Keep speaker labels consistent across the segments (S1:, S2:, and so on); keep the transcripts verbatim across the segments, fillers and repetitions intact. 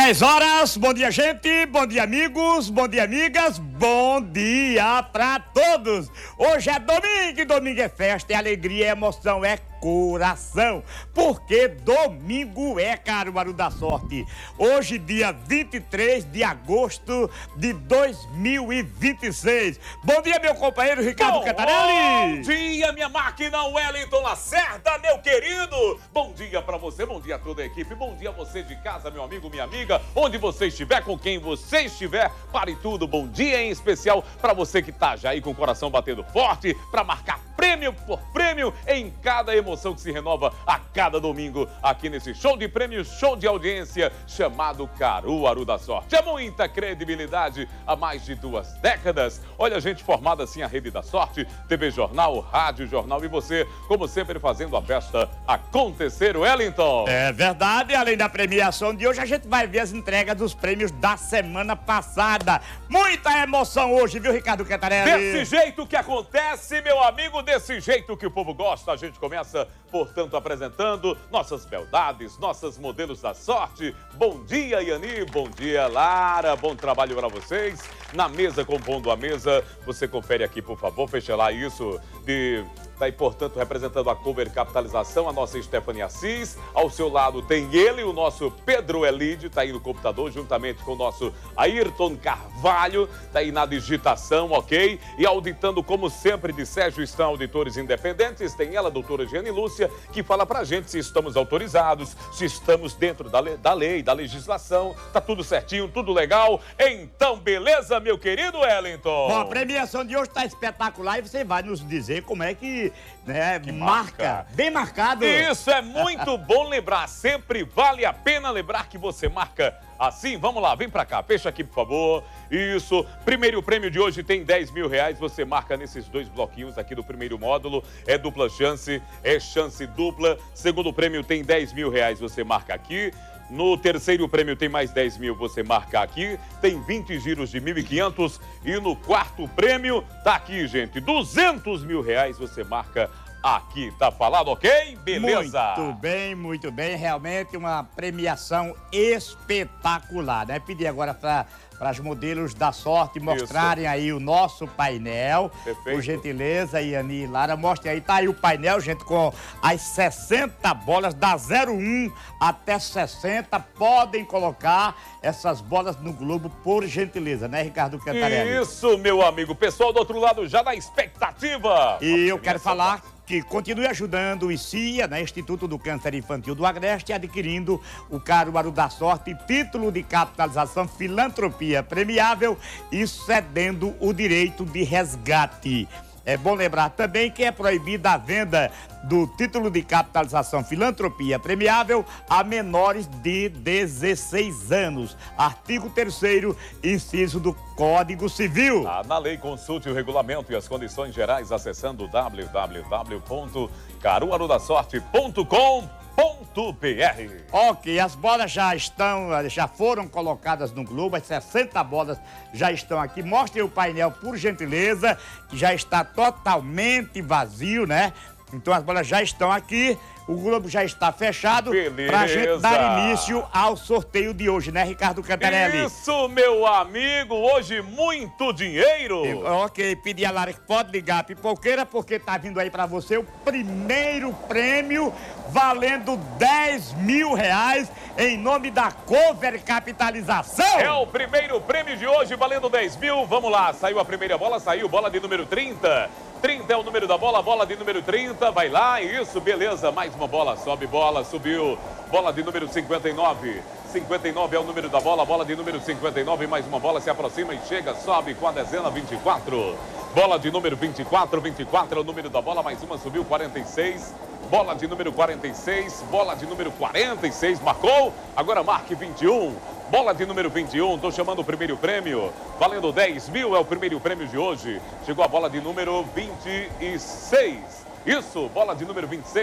S1: dez horas, bom dia, gente, bom dia, amigos, bom dia, amigas, bom dia pra todos. Hoje é domingo e domingo é festa, é alegria, é emoção, é coração, porque domingo é Caruaru da Sorte. Hoje, dia vinte e três de agosto de dois mil e vinte e seis. Bom dia, meu companheiro Ricardo
S2: Bom,
S1: Cantarelli.
S2: Bom dia, minha máquina Wellington Lacerda, meu querido. Bom dia pra você, bom dia a toda a equipe, bom dia a você de casa, meu amigo, minha amiga, onde você estiver, com quem você estiver, pare tudo. Bom dia em especial pra você que tá já aí com o coração batendo forte, pra marcar prêmio por prêmio em cada emoção que se renova a cada domingo aqui nesse show de prêmios, show de audiência chamado Caruaru da Sorte. É muita credibilidade há mais de duas décadas. Olha a gente formada assim, a Rede da Sorte, T V Jornal, Rádio Jornal e você, como sempre, fazendo a festa acontecer, Wellington.
S1: É verdade, além da premiação de hoje, a gente vai ver as entregas dos prêmios da semana passada. Muita emoção hoje, viu, Ricardo Cantarelli?
S2: Desse jeito que acontece, meu amigo, desse jeito que o povo gosta. A gente começa, portanto, apresentando nossas beldades, nossas modelos da sorte. Bom dia, Iani, bom dia, Lara, bom trabalho para vocês. Na mesa, compondo a mesa, você confere aqui, por favor, fecha lá isso de... Tá aí, portanto, representando a Cover Capitalização, a nossa Stephanie Assis. Ao seu lado tem ele, o nosso Pedro Elide, tá aí no computador, juntamente com o nosso Ayrton Carvalho, tá aí na digitação, ok? E auditando, como sempre, de Sérgio, estão auditores independentes. Tem ela, a doutora Giane Lúcia, que fala pra gente se estamos autorizados, se estamos dentro da lei, da lei, da legislação. Tá tudo certinho, tudo legal. Então, beleza, meu querido Wellington?
S1: Bom, a premiação de hoje tá espetacular e você vai nos dizer como é que... Né,
S2: que
S1: marca.
S2: marca,
S1: bem marcado.
S2: Isso é muito bom lembrar, sempre vale a pena lembrar que você marca assim. Vamos lá, vem pra cá, fecha aqui, por favor. Isso, primeiro prêmio de hoje tem dez mil reais, você marca nesses dois bloquinhos aqui do primeiro módulo, é dupla chance, é chance dupla. Segundo prêmio tem dez mil reais, você marca aqui. No terceiro prêmio tem mais dez mil, você marca aqui. Tem vinte giros de mil e quinhentos. E no quarto prêmio, tá aqui, gente, duzentos mil reais, você marca aqui. Tá falado, ok? Beleza?
S1: Muito bem, muito bem. Realmente uma premiação espetacular, né? Pedir agora para para as modelos da sorte mostrarem Isso. aí o nosso painel.
S2: Perfeito.
S1: Por gentileza, Iani e Lara, mostrem aí. Tá aí o painel, gente, com as sessenta bolas, da zero um até sessenta. Podem colocar essas bolas no Globo, por gentileza, né, Ricardo Cantarelli?
S2: Isso, meu amigo. Pessoal do outro lado já na expectativa.
S1: E eu quero falar que continue ajudando o I C I A, né, Instituto do Câncer Infantil do Agreste, adquirindo o Caruaru da Sorte, título de capitalização, filantropia premiável e cedendo o direito de resgate. É bom lembrar também que é proibida a venda do título de capitalização filantropia premiável a menores de dezesseis anos. Artigo terceiro, inciso do Código Civil.
S2: Tá na lei, consulte o regulamento e as condições gerais acessando w w w ponto caruaru da sorte ponto com ponto b r.
S1: Ok, as bolas já estão, já foram colocadas no Globo, as sessenta bolas já estão aqui. Mostrem o painel, por gentileza, que já está totalmente vazio, né? Então as bolas já estão aqui, o Globo já está fechado.
S2: Beleza.
S1: Pra gente dar início ao sorteio de hoje, né, Ricardo Cantarelli?
S2: Isso, meu amigo, hoje muito dinheiro.
S1: Eu, ok, pedi a Lara que pode ligar a pipoqueira, porque tá vindo aí pra você o primeiro prêmio valendo dez mil reais em nome da Cover Capitalização.
S2: É o primeiro prêmio de hoje valendo dez mil. Vamos lá, saiu a primeira bola, saiu bola de número trinta. trinta é o número da bola, bola de número trinta, vai lá, isso, beleza, mais uma bola, sobe bola, subiu, bola de número cinquenta e nove, cinquenta e nove é o número da bola, bola de número cinquenta e nove, mais uma bola, se aproxima e chega, sobe com a dezena vinte e quatro, bola de número vinte e quatro, vinte e quatro é o número da bola, mais uma, subiu, quarenta e seis, bola de número quarenta e seis, bola de número quarenta e seis, marcou, agora marque vinte e um, bola de número vinte e um, estou chamando o primeiro prêmio, valendo dez mil, é o primeiro prêmio de hoje. Chegou a bola de número vinte e seis. Isso, bola de número vinte e seis,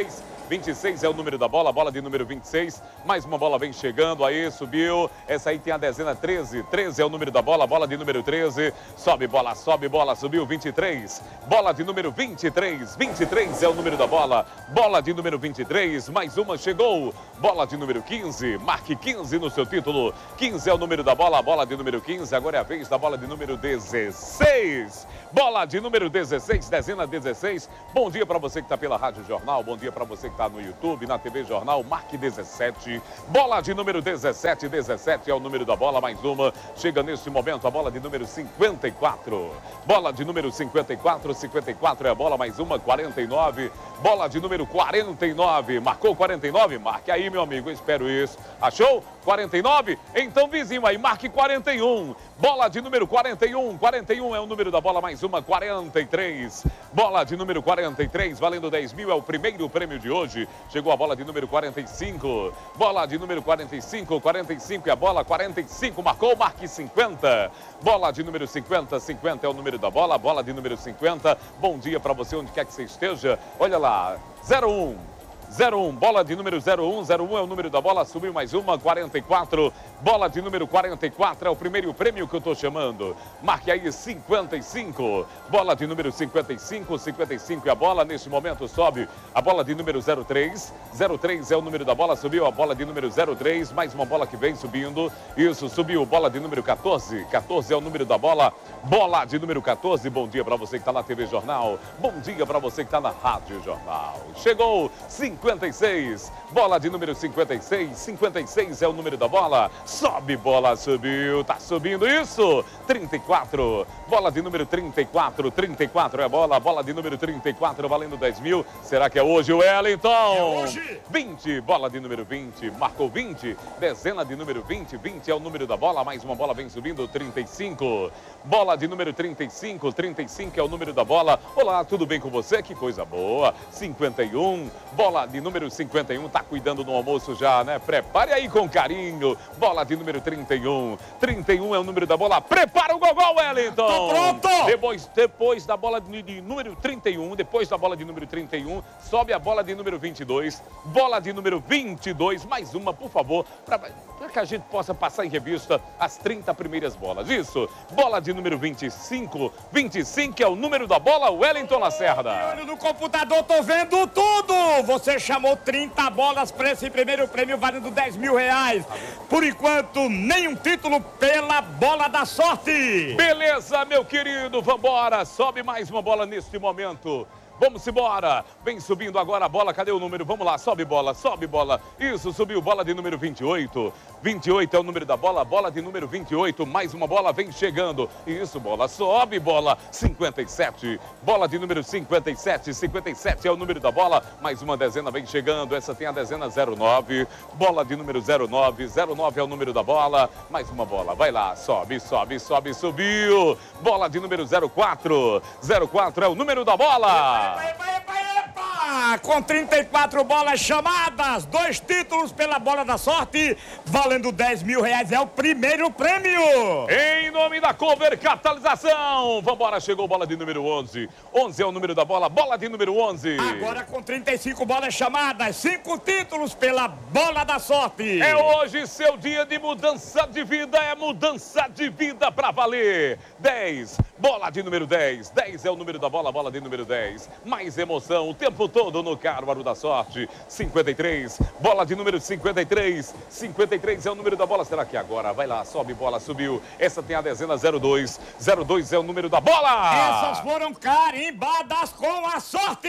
S2: vinte e seis é o número da bola, bola de número vinte e seis. Mais uma bola vem chegando, aí subiu. Essa aí tem a dezena treze. treze é o número da bola, bola de número treze. Sobe bola, sobe bola, subiu vinte e três. Bola de número vinte e três. vinte e três é o número da bola, bola de número vinte e três. Mais uma chegou. Bola de número quinze. Marque quinze no seu título. quinze é o número da bola, bola de número quinze. Agora é a vez da bola de número dezesseis. Bola de número dezesseis, dezena dezesseis. Bom dia para você que está pela Rádio Jornal. Bom dia para você que está no YouTube, na T V Jornal. Marque dezessete. Bola de número dezessete. dezessete é o número da bola. Mais uma. Chega nesse momento a bola de número cinquenta e quatro. Bola de número cinquenta e quatro. cinquenta e quatro é a bola. Mais uma. quarenta e nove. Bola de número quarenta e nove. Marcou quarenta e nove? Marque aí, meu amigo. Eu espero isso. Achou? quarenta e nove? Então, vizinho aí, marque quarenta e um. Bola de número quarenta e um. quarenta e um é o número da bola. Mais uma. quarenta e três. Bola de número quarenta e três. Valendo dez mil. É o primeiro prêmio de hoje. Chegou a bola de número quarenta e cinco. Bola de número quarenta e cinco. quarenta e cinco é a bola. quarenta e cinco. Marcou. Marque cinquenta. Bola de número cinquenta. cinquenta é o número da bola. Bola de número cinquenta. Bom dia para você, onde quer que você esteja. Olha lá. zero um. zero um, bola de número zero um, zero um é o número da bola, subiu mais uma, quarenta e quatro, bola de número quarenta e quatro é o primeiro prêmio que eu estou chamando. Marque aí cinquenta e cinco, bola de número cinquenta e cinco, cinquenta e cinco é a bola, neste momento sobe a bola de número zero três, zero três é o número da bola, subiu a bola de número zero três, mais uma bola que vem subindo, isso, subiu, bola de número quatorze, quatorze é o número da bola, bola de número quatorze, bom dia para você que está na T V Jornal, bom dia para você que está na Rádio Jornal, chegou, cinquenta e seis, bola de número cinquenta e seis, cinquenta e seis é o número da bola, sobe bola, subiu, tá subindo isso, trinta e quatro, bola de número trinta e quatro, trinta e quatro é a bola, bola de número trinta e quatro valendo dez mil, será que é hoje o Wellington?
S1: É hoje!
S2: vinte, bola de número vinte, marcou vinte, dezena de número vinte, vinte é o número da bola, mais uma bola vem subindo, trinta e cinco, bola de número trinta e cinco, trinta e cinco é o número da bola, olá, tudo bem com você? Que coisa boa, cinquenta e um, bola de número cinquenta e um, tá cuidando no almoço já, né? Prepare aí com carinho, bola de número trinta e um, trinta e um é o número da bola, prepara o gogol, Wellington!
S1: Tô pronto!
S2: Depois, depois da bola de, de número trinta e um, depois da bola de número trinta e um, sobe a bola de número vinte e dois, bola de número vinte e dois, mais uma, por favor, para que a gente possa passar em revista as trinta primeiras bolas. Isso, bola de número vinte e cinco, vinte e cinco é o número da bola, Wellington Lacerda.
S1: Olho no computador, tô vendo tudo! Você chamou trinta bolas para esse primeiro prêmio valendo dez mil reais. Por enquanto, nenhum título pela bola da sorte.
S2: Beleza, meu querido, vambora. Sobe mais uma bola neste momento. Vamos embora. Vem subindo agora a bola. Cadê o número? Vamos lá. Sobe bola, sobe bola. Isso, subiu bola de número vinte e oito. vinte e oito é o número da bola. Bola de número vinte e oito. Mais uma bola vem chegando. Isso, bola. Sobe bola. cinquenta e sete. Bola de número cinquenta e sete. cinquenta e sete é o número da bola. Mais uma dezena vem chegando. Essa tem a dezena zero nove. Bola de número zero nove. zero nove é o número da bola. Mais uma bola. Vai lá. Sobe, sobe, sobe. Subiu. Bola de número zero quatro. zero quatro é o número da bola.
S1: Epa, epa, epa, epa! Com trinta e quatro bolas chamadas, dois títulos pela bola da sorte, valendo dez mil reais, é o primeiro prêmio!
S2: Em nome da Cover Catalisação, vambora, chegou bola de número onze, onze é o número da bola, bola de número onze.
S1: Agora com trinta e cinco bolas chamadas, cinco títulos pela bola da sorte.
S2: É hoje seu dia de mudança de vida, é mudança de vida pra valer. dez, bola de número dez, dez é o número da bola, bola de número dez. Mais emoção o tempo todo no Caruaru da Sorte. cinquenta e três, bola de número cinquenta e três. cinquenta e três é o número da bola. Será que agora? Vai lá, sobe bola, subiu. Essa tem a dezena zero dois. zero dois é o número da bola.
S1: Essas foram carimbadas com a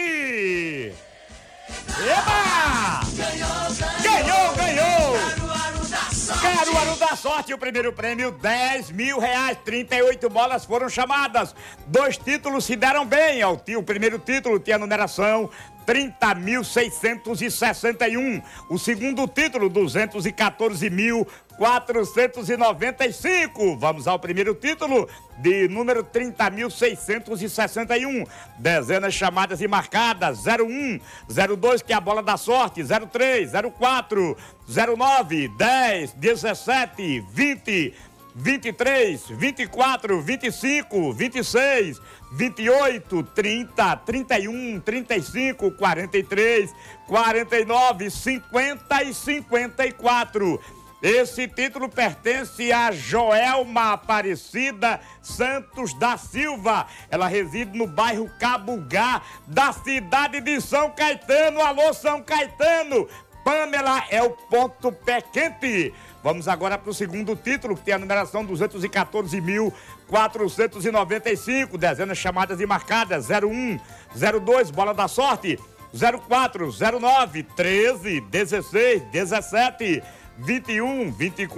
S1: sorte. Eba! Ganhou, ganhou! Caruaru da Sorte, o primeiro prêmio, dez mil reais, trinta e oito bolas foram chamadas. Dois títulos se deram bem. O primeiro título tinha a numeração trinta mil seiscentos e sessenta e um. O segundo título, duzentos e quatorze mil quatrocentos e noventa e cinco. Vamos ao primeiro título, de número trinta mil seiscentos e sessenta e um. Dezenas chamadas e marcadas, zero um, zero dois, que é a bola da sorte, zero três, zero quatro, zero nove, dez, dezessete, vinte, vinte e três, vinte e quatro, vinte e cinco, vinte e seis, vinte e oito, trinta, trinta e um, trinta e cinco, quarenta e três, quarenta e nove, cinquenta e cinquenta e quatro. Esse título pertence a Joelma Aparecida Santos da Silva. Ela reside no bairro Cabugá, da cidade de São Caetano. Alô, São Caetano! Pamela é o ponto pé quente. Vamos agora para o segundo título, que tem a numeração duzentos e quatorze mil, quatrocentos e noventa e cinco. Dezenas chamadas e marcadas: zero um, zero dois, bola da sorte, zero quatro, zero nove, treze, dezesseis, dezessete, vinte e um, vinte e quatro.